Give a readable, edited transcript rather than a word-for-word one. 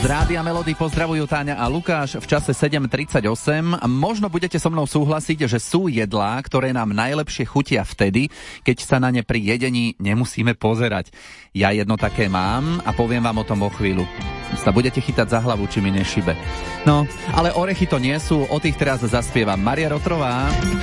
Z Rádia Melody pozdravujú Táňa a Lukáš v čase 7:38. Možno budete so mnou súhlasiť, že sú jedlá, ktoré nám najlepšie chutia vtedy, keď sa na ne pri jedení nemusíme pozerať. Ja jedno také mám a poviem vám o tom o chvíľu. Sa budete chytať za hlavu, či mi nešibe. No, ale orechy to nie sú, o tých teraz zaspieva Maria Rotrová.